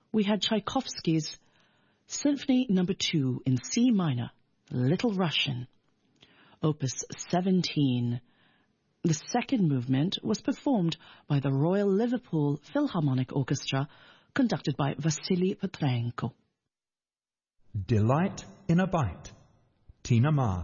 we had Tchaikovsky's Symphony No. 2 in C minor, Little Russian, Opus 17. The second movement was performed by the Royal Liverpool Philharmonic Orchestra, conducted by Vasily Petrenko. Delight in a Bite, Tina Ma.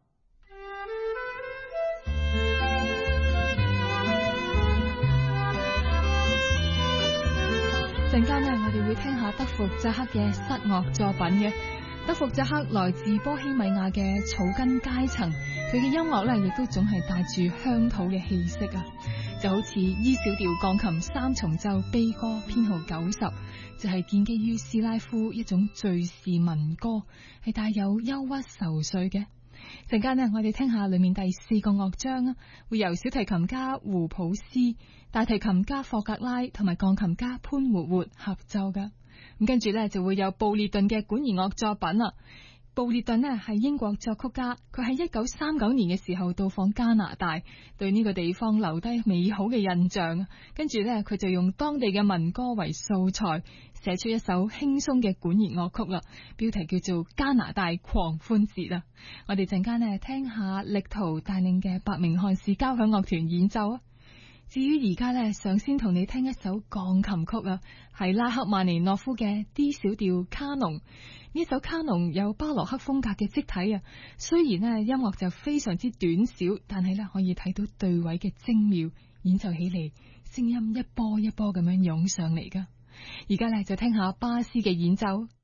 陣間呢，我哋會聽下德弗扎克嘅失樂作品嘅。德弗扎克來自波希米亞嘅草根階層，佢嘅音樂呢亦都總係帶住鄉土嘅氣息啊，就好似 E 小調鋼琴三重奏悲歌編號90，就係建基於斯拉夫一種敘事民歌，係帶有憂鬱愁緒嘅。陣間呢，我哋聽下裏面第4個樂章啊，會由小提琴家胡普斯、大提琴家霍格拉同埋鋼琴家潘活活合奏噶。咁跟住呢，就會有布列頓嘅管弦樂作品啦。布列頓呢係英國作曲家，佢喺1939年嘅時候到訪加拿大，對呢個地方留低美好嘅印象。跟住呢，佢就用當地嘅民歌為素材，寫出一首輕鬆嘅管弦樂曲啦，標題叫做《加拿大狂歡節》啊！我哋陣間呢，聽下力圖帶領嘅伯明翰市交響樂團演奏啊！至於而家呢，想先同你聽一首鋼琴曲啊，係拉赫曼尼諾夫嘅 D 小調卡農。呢首卡農有巴洛克風格嘅積體啊，雖然呢音樂就非常之短小，但係呢可以睇到對位嘅精妙，演奏起嚟聲音一波一波咁樣湧上嚟噶。而家呢就聽下巴斯嘅演奏。